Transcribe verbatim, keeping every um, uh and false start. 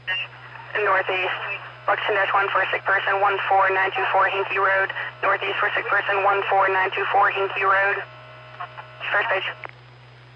Northeast. Buxton dash one for sick person one four nine two four Hinky Road. Northeast for sick person one four nine two four Hinky Road. First page.